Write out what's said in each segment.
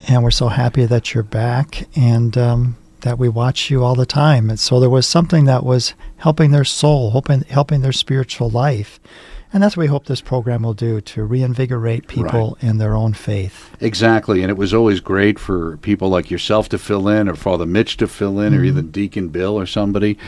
And we're so happy that you're back and that we watch you all the time. And so there was something that was helping their soul, helping their spiritual life. And that's what we hope this program will do, to reinvigorate people in their own faith. Exactly. And it was always great for people like yourself to fill in, or Father Mitch to fill in, or even Deacon Bill or somebody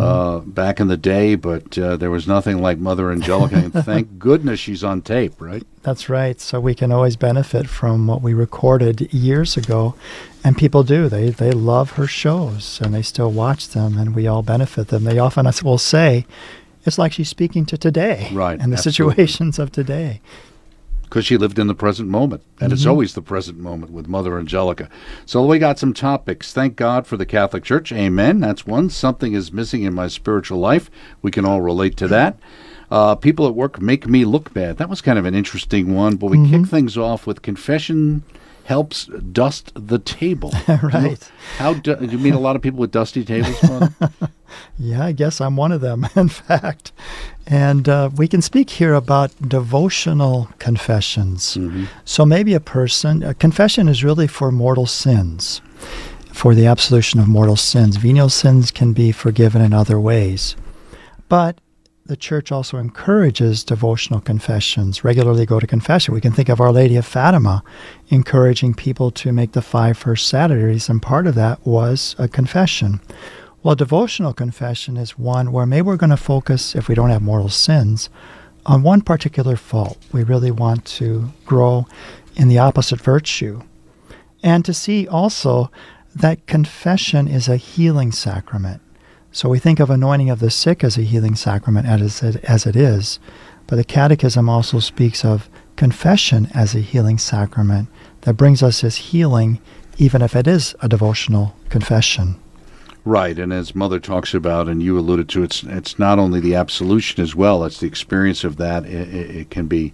back in the day. But there was nothing like Mother Angelica. And thank goodness she's on tape, right? That's right. So we can always benefit from what we recorded years ago. And people do. They love her shows, and they still watch them, and we all benefit them. They often will say, it's like she's speaking to today, right? And the situations of today. Because she lived in the present moment, and it's always the present moment with Mother Angelica. So we got some topics. Thank God for the Catholic Church. Amen. That's one. Something is missing in my spiritual life. We can all relate to that. People at work make me look bad. That was kind of an interesting one, but we kick things off with confession helps dust the table. Right. Do you meet a lot of people with dusty tables, Father? Yeah, I guess I'm one of them, in fact. And we can speak here about devotional confessions. So maybe a confession is really for mortal sins, for the absolution of mortal sins. Venial sins can be forgiven in other ways. But the Church also encourages devotional confessions. Regularly go to confession. We can think of Our Lady of Fatima encouraging people to make the 5 first Saturdays, and part of that was a confession. Well, devotional confession is one where maybe we're going to focus, if we don't have mortal sins, on one particular fault. We really want to grow in the opposite virtue. And to see also that confession is a healing sacrament. So we think of anointing of the sick as a healing sacrament as it is, but the Catechism also speaks of confession as a healing sacrament that brings us as healing, even if it is a devotional confession. Right, and as Mother talks about, and you alluded to, it's not only the absolution as well, it's the experience of that. It can be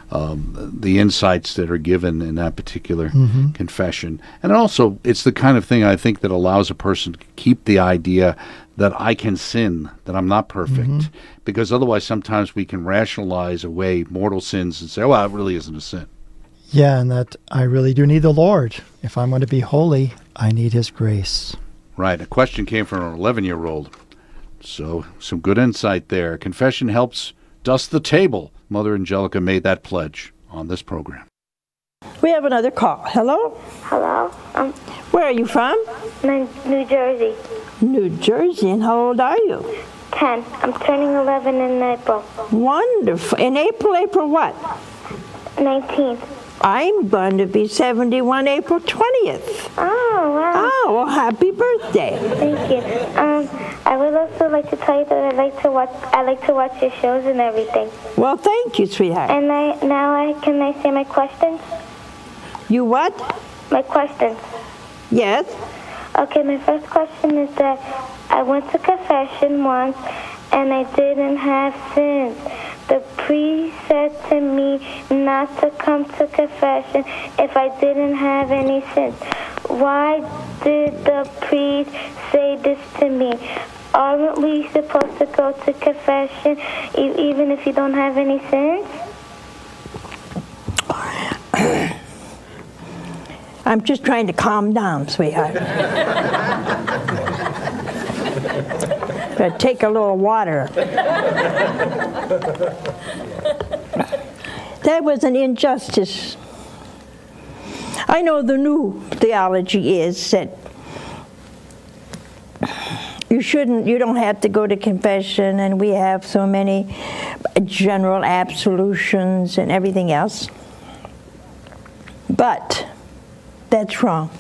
the insights that are given in that particular confession. And also, it's the kind of thing I think that allows a person to keep the idea that I can sin, that I'm not perfect. Because otherwise, sometimes we can rationalize away mortal sins and say, well, it really isn't a sin. Yeah, and that I really do need the Lord. If I'm going to be holy, I need His grace. Right. A question came from an 11-year-old. So some good insight there. Confession helps dust the table. Mother Angelica made that pledge on this program. We have another call. Hello? Hello. Where are you from? New Jersey. New Jersey. And how old are you? 10. I'm turning 11 in April. Wonderful. In April? April what? 19th. I'm going to be 71 April 20th. Oh, wow. Oh, well, happy birthday. Thank you. I would also like to tell you that I like to watch your shows and everything. Well, thank you, sweetheart. And can I say my questions? You what? My questions. Yes. Okay, my first question is that I went to confession once and I didn't have sins. The priest said to me not to come to confession if I didn't have any sins. Why did the priest say this to me? Aren't we supposed to go to confession even if you don't have any sins? I'm just trying to calm down, sweetheart. But take a little water. That was an injustice. I know the new theology is that you don't have to go to confession, and we have so many general absolutions and everything else. But that's wrong.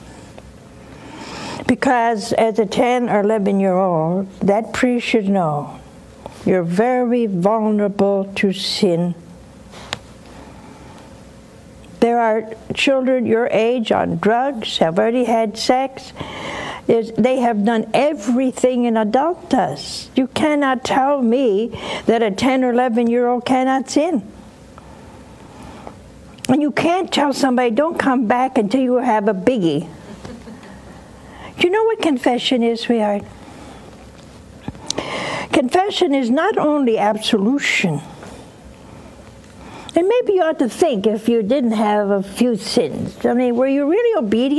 Because as a 10 or 11-year-old, that priest should know you're very vulnerable to sin. There are children your age on drugs, have already had sex. They have done everything an adult does. You cannot tell me that a 10 or 11-year-old cannot sin. And you can't tell somebody, don't come back until you have a biggie. Do you know what confession is, sweetheart? Confession is not only absolution. And maybe you ought to think if you didn't have a few sins. I mean, were you really obedient?